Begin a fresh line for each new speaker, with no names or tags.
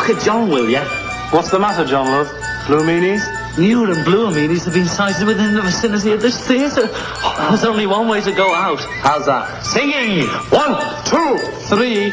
Look at John, will you?
What's the matter, John, love? Blue meanies?
Newer and bluer meanies have been sighted within the vicinity of this theatre. There's only one way to go out.
How's that?
Singing!
1, 2, 3,